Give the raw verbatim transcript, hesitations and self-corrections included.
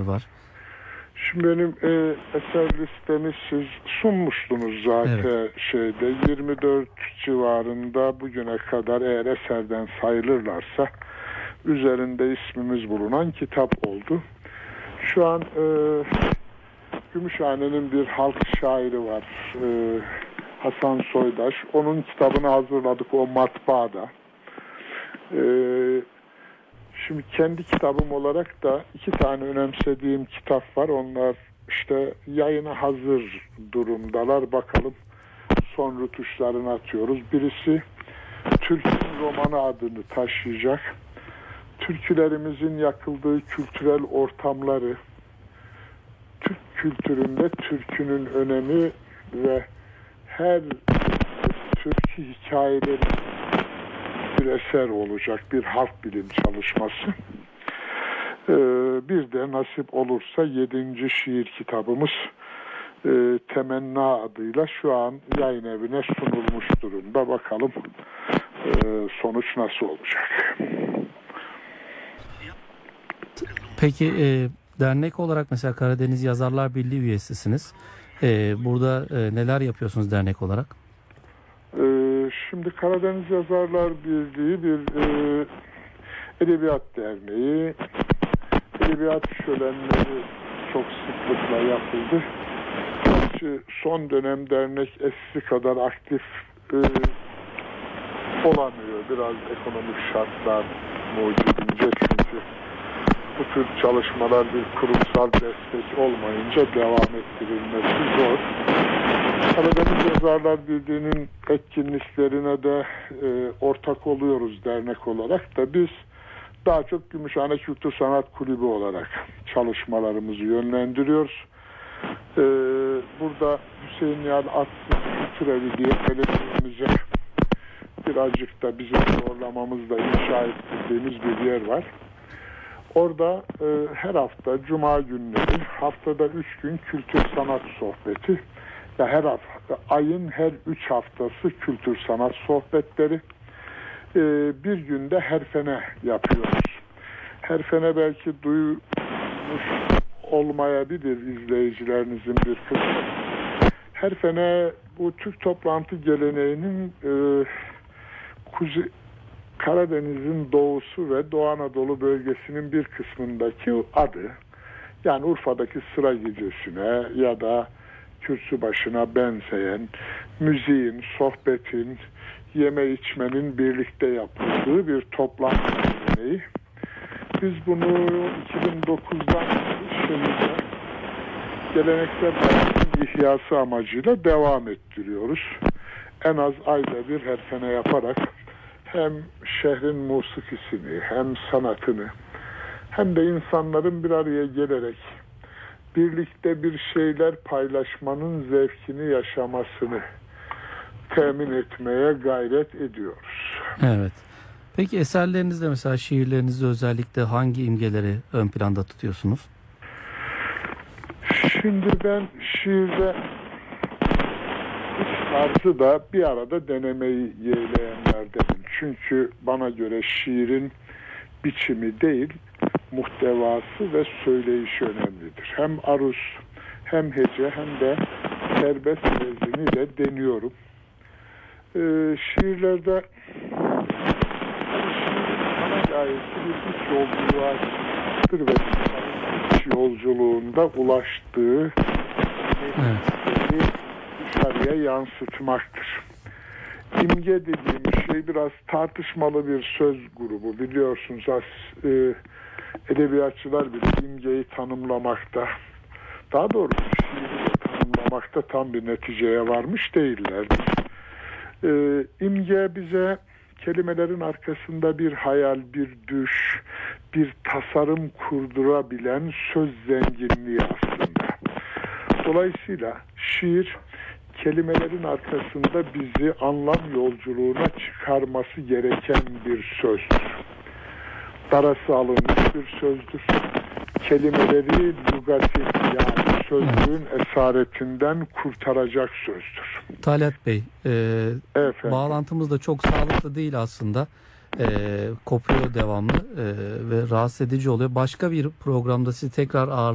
var? Şimdi benim e, eser listemi siz sunmuştunuz zaten, evet. şeyde yirmi dört civarında bugüne kadar eğer eserden sayılırlarsa üzerinde ismimiz bulunan kitap oldu. Şu an e, Gümüşhane'nin bir halk şairi var, e, Hasan Soydaş. Onun kitabını hazırladık, o matbaada. E, şimdi kendi kitabım olarak da iki tane önemsediğim kitap var. Onlar işte yayına hazır durumdalar. Bakalım son rötuşlarını atıyoruz. Birisi Türk'ün romanı adını taşıyacak. Türkülerimizin yakıldığı kültürel ortamları, Türk kültüründe türkünün önemi ve her türkü hikayeleri bir eser olacak, bir halk bilim çalışması. Ee, bir de nasip olursa yedinci şiir kitabımız e, Temenna adıyla şu an yayın evine sunulmuş durumda. Bakalım e, sonuç nasıl olacak. Peki e, dernek olarak mesela Karadeniz Yazarlar Birliği üyesisiniz. E, burada e, neler yapıyorsunuz dernek olarak? E, şimdi Karadeniz Yazarlar Birliği bir e, edebiyat derneği. Edebiyat şölenleri çok sıklıkla yapıldı. Gerçi son dönem dernek eskisi kadar aktif e, olamıyor. Biraz ekonomik şartlar mucibince, çünkü bu tür çalışmalar bir kurumsal destek olmayınca devam ettirilmesi zor. Karadeniz Yazarlar Birliği'nin etkinliklerine de e, ortak oluyoruz dernek olarak da biz daha çok Gümüşhane Kültür Sanat Kulübü olarak çalışmalarımızı yönlendiriyoruz. Ee, burada Hüseyin Yar Atsız Kültür Evi diye belediyemize birazcık da bizim zorlamamızla inşa ettiğimiz bir yer var. Orada e, her hafta Cuma günleri, haftada üç gün kültür sanat sohbeti. Ya her hafta, ayın her üç haftası kültür sanat sohbetleri. Bir günde herfene yapıyoruz. Herfene belki duymuş olmayabilir izleyicilerinizin bir kısmı. Herfene bu Türk toplantı geleneğinin e, Kuzey Karadeniz'in doğusu ve Doğu Anadolu bölgesinin bir kısmındaki adı. Yani Urfa'daki sıra gecesine ya da kürsü başına benzeyen müziğin, sohbetin, yeme içmenin birlikte yapıldığı bir toplantı geleneği. Biz bunu iki bin dokuzdan şimdi geleneksel hayatın ihyası amacıyla devam ettiriyoruz. En az ayda bir her sene yaparak hem şehrin musikisini, hem sanatını, hem de insanların bir araya gelerek birlikte bir şeyler paylaşmanın zevkini yaşamasını temin etmeye gayret ediyoruz. Evet. Peki eserlerinizde, mesela şiirlerinizde özellikle hangi imgeleri ön planda tutuyorsunuz? Şimdi ben şiirde üç tarzı da bir arada denemeyi yeğleyenlerdenim. Çünkü bana göre şiirin biçimi değil, muhtevası ve söyleyişi önemlidir. Hem aruz, hem hece, hem de serbest vezniyle deniyorum. Ee, şiirlerde ana gayesi bir iç yolculuğa çıktır ve iç yolculuğunda ulaştığı meseleyi dışarıya yansıtmaktır. İmge dediğim şey biraz tartışmalı bir söz grubu. Biliyorsunuz as, e, edebiyatçılar bile imgeyi tanımlamakta, daha doğrusu şiiri tanımlamakta tam bir neticeye varmış değillerdir. Ee, imge bize kelimelerin arkasında bir hayal, bir düş, bir tasarım kurdurabilen söz zenginliği aslında. Dolayısıyla şiir kelimelerin arkasında bizi anlam yolculuğuna çıkarması gereken bir sözdür. Darası alınmış bir sözdür. Kelimeleri lügati, yani sözlüğün esaretinden kurtaracak sözdür. Talat Bey, e, bağlantımız da çok sağlıklı değil aslında. E, kopuyor devamlı e, ve rahatsız edici oluyor. Başka bir programda sizi tekrar ağırlayacağım.